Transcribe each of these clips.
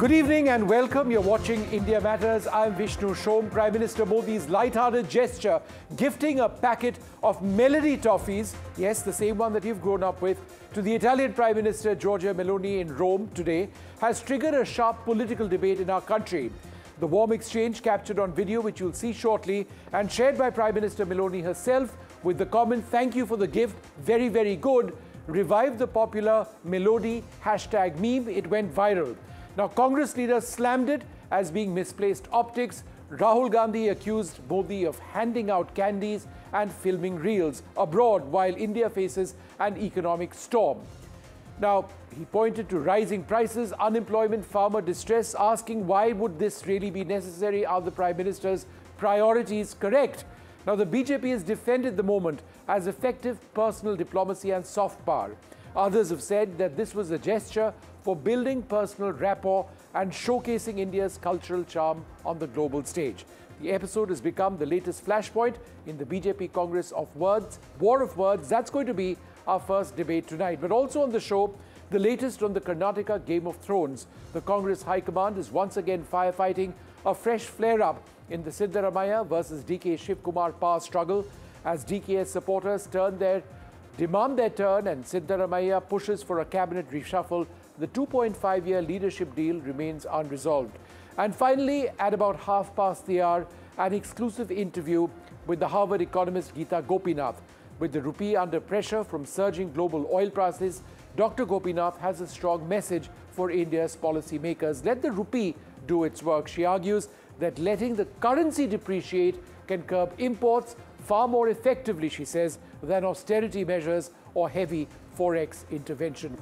Good evening and welcome. You're watching India Matters. I'm Vishnu Shom. Prime Minister Modi's light-hearted gesture, gifting a packet of Melody toffees, yes, the same one that you've grown up with, to the Italian Prime Minister Giorgia Meloni in Rome today, has triggered a sharp political debate in our country. The warm exchange captured on video, which you'll see shortly, and shared by Prime Minister Meloni herself with the comment, "Thank you for the gift, very, very good," revived the popular Melody hashtag meme. It went viral. Now, Congress leaders slammed it as being misplaced optics. Rahul Gandhi accused Modi of handing out candies and filming reels abroad while India faces an economic storm. Now, he pointed to rising prices, unemployment, farmer distress, asking why would this really be necessary? Are the Prime Minister's priorities correct? Now, the BJP has defended the moment as effective personal diplomacy and soft power. Others have said that this was a gesture for building personal rapport and showcasing India's cultural charm on the global stage. The episode has become the latest flashpoint in the BJP Congress of Words, War of Words. That's going to be our first debate tonight. But also on the show, the latest on the Karnataka Game of Thrones. The Congress High Command is once again firefighting a fresh flare-up in the Siddaramaiah versus DK Shivkumar power struggle as DKS supporters demand their turn and Siddaramaiah pushes for a cabinet reshuffle. The 2.5-year leadership deal remains unresolved. And finally, at about half past the hour, an exclusive interview with the Harvard economist Geeta Gopinath. With the rupee under pressure from surging global oil prices, Dr. Gopinath has a strong message for India's policymakers. Let the rupee do its work. She argues that letting the currency depreciate can curb imports far more effectively, she says, than austerity measures or heavy forex intervention.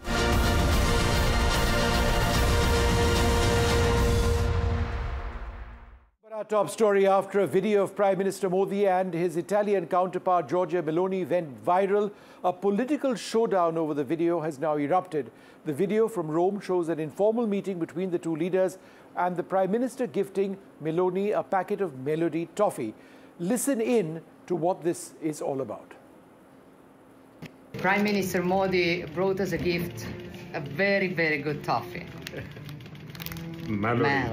Our top story: after a video of Prime Minister Modi and his Italian counterpart Giorgia Meloni went viral, a political showdown over the video has now erupted. The video from Rome shows an informal meeting between the two leaders and the Prime Minister gifting Meloni a packet of Melody toffee. Listen in to what this is all about. Prime Minister Modi brought us a gift, a very, very good toffee. Melody.